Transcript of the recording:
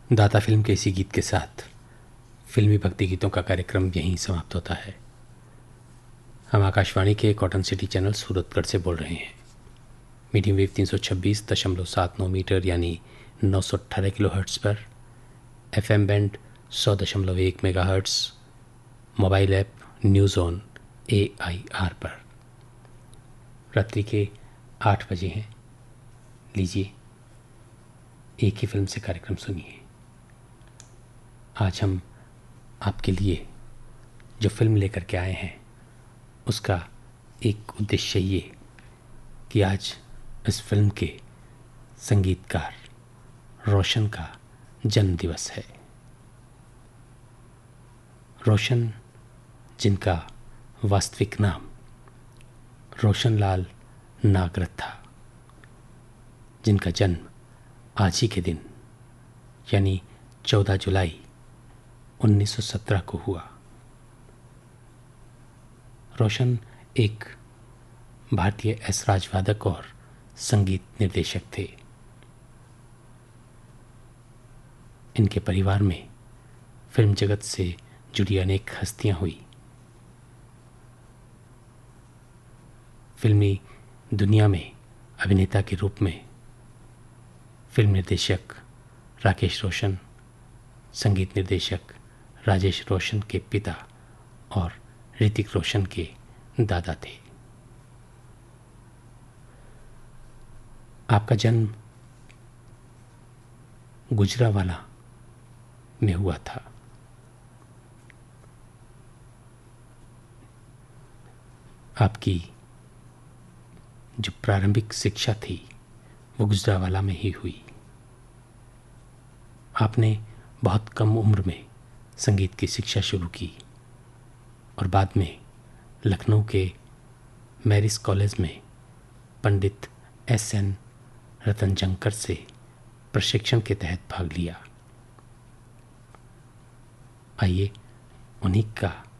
दाता फिल्म के इसी गीत के साथ फिल्मी भक्ति गीतों का कार्यक्रम यहीं समाप्त होता है। हम आकाशवाणी के कॉटन सिटी चैनल सूरतगढ़ से बोल रहे हैं। मीडियम वेव 326.79 मीटर यानी 918 किलोहर्ट्ज़ पर, FM band 100.1 megahertz, mobile app news on AIR पर। रात्रि के 8 बजे हैं। लीजिए एक ही फिल्म से कार्यक्रम सुनिए। आज हम आपके लिए जो फिल्म लेकर के आए हैं उसका एक उद्देश्य ये कि आज इस फिल्म के संगीतकार रोशन का जन्म दिवस है। रोशन, जिनका वास्तविक नाम रोशनलाल नागरथ था, जिनका जन्म आज ही के दिन यानी 14 जुलाई 1917 को हुआ। रोशन एक भारतीय एसराज वादक और संगीत निर्देशक थे। इनके परिवार में फिल्म जगत से जुड़ी अनेक हस्तियां हुई। फिल्मी दुनिया में अभिनेता के रूप में फिल्म निर्देशक राकेश रोशन, संगीत निर्देशक राजेश रोशन के पिता और ऋतिक रोशन के दादा थे। आपका जन्म गुजरावाला में हुआ था। आपकी जो प्रारंभिक शिक्षा थी वो गुजरावाला में ही हुई। आपने बहुत कम उम्र में संगीत की शिक्षा शुरू की और बाद में लखनऊ के मैरिस कॉलेज में पंडित SN रतनजंकर से प्रशिक्षण के तहत भाग लिया। आइए उन्हीं का